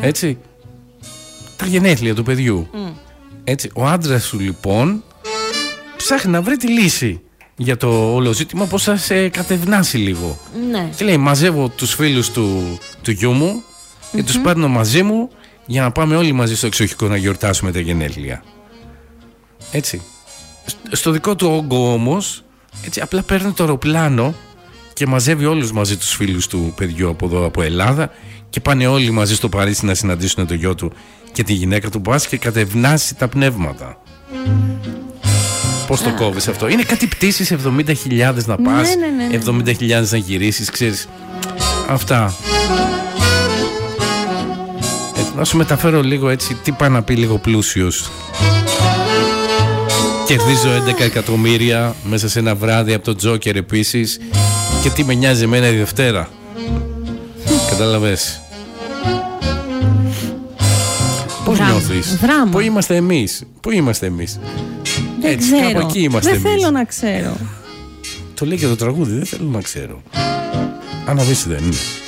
Έτσι. Τα γενέθλια του παιδιού. Έτσι. Ο άντρας σου λοιπόν ψάχνει να βρει τη λύση για το όλο ζήτημα, πώς θα σε κατευνάσει λίγο. Ναι. Και λέει, μαζεύω τους φίλους του γιού μου και τους παίρνω μαζί μου για να πάμε όλοι μαζί στο εξοχικό να γιορτάσουμε τα γενέθλια. Έτσι. Στο δικό του όγκο όμως, έτσι, απλά παίρνει το αεροπλάνο και μαζεύει όλους μαζί τους φίλους του παιδιού από εδώ, από Ελλάδα, και πάνε όλοι μαζί στο Παρίσι να συναντήσουν το γιο του και τη γυναίκα του, που και κατευνάσει τα πνεύματα. Πώς το κόβεις αυτό? Είναι κάτι πτήσεις 70.000 να πας, 70.000 να γυρίσεις, ξέρεις. Αυτά. Να σου μεταφέρω λίγο έτσι τι πάει να πει λίγο πλούσιος. Κερδίζω 11 εκατομμύρια μέσα σε ένα βράδυ από το Τζόκερ επίσης, και τι με νοιάζει εμένα η Δευτέρα. Κατάλαβες? Πώς νιώθεις? Πού είμαστε εμείς? Πού είμαστε εμείς? Δεν έτσι, ξέρω. κάπου εκεί είμαστε δεν εμείς. θέλω να ξέρω. Το λέει και το τραγούδι, δεν θέλω να ξέρω. Αναβήσει δεν είναι.